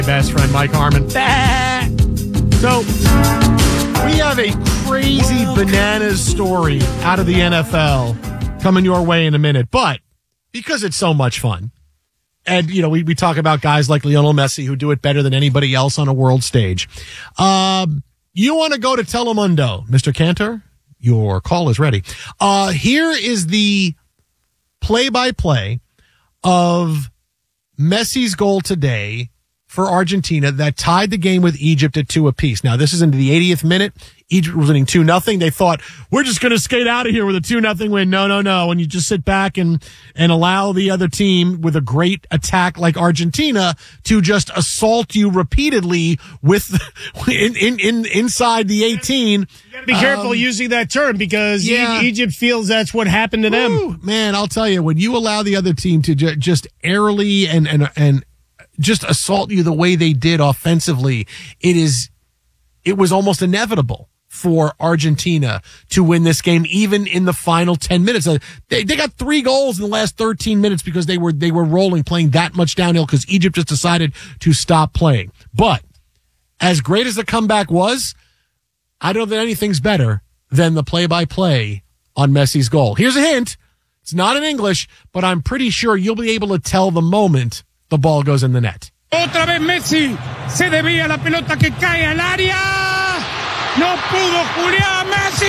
Best friend Mike Harmon. So we have a crazy bananas story out of the NFL coming your way in a minute, but because it's so much fun, and we talk about guys like Lionel Messi who do it better than anybody else on a world stage. You want to go to Telemundo, Mr. Cantor? Your call is ready. Here is the play-by-play of Messi's goal today for Argentina that tied the game with Egypt at 2 apiece. Now, this is into the 80th minute. Egypt was winning 2-0. They thought, we're just going to skate out of here with a 2-0 win. No. And you just sit back and allow the other team with a great attack like Argentina to just assault you repeatedly with inside the 18. You got to be careful using that term because Egypt feels that's what happened to them. Man, I'll tell you, when you allow the other team to just airily and just assault you the way they did offensively, it was almost inevitable for Argentina to win this game, even in the final 10 minutes. They got 3 goals in the last 13 minutes because they were rolling, playing that much downhill because Egypt just decided to stop playing. But as great as the comeback was, I don't know that anything's better than the play-by-play on Messi's goal. Here's a hint. It's not in English, but I'm pretty sure you'll be able to tell the moment the ball goes in the net. Otra vez Messi, se desvía la pelota que cae al área. No pudo Julián Messi.